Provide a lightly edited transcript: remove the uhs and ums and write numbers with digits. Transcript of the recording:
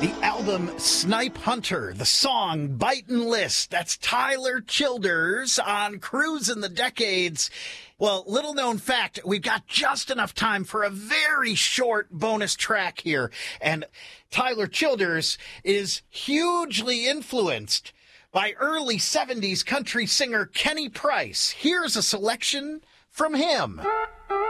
The album Snipe Hunter, the song Bitin' List. That's Tyler Childers on Cruisin' the Decades. Well, little known fact, we've got just enough time for a very short bonus track here. And Tyler Childers is hugely influenced by early 70s country singer Kenny Price. Here's a selection from him.